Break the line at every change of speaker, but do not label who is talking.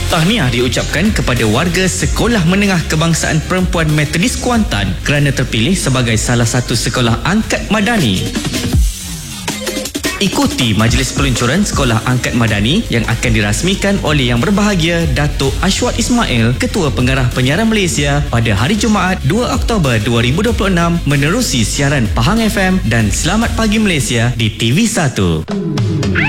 Tahniah diucapkan kepada warga Sekolah Menengah Kebangsaan Perempuan Metodis Kuantan kerana terpilih sebagai salah satu sekolah angkat madani. Ikuti majlis peluncuran Sekolah Angkat Madani yang akan dirasmikan oleh Yang Berbahagia Datuk Ashwat Ismail, Ketua Pengarah Penyiaran Malaysia pada hari Jumaat 2 Oktober 2026 menerusi siaran Pahang FM dan Selamat Pagi Malaysia di TV1.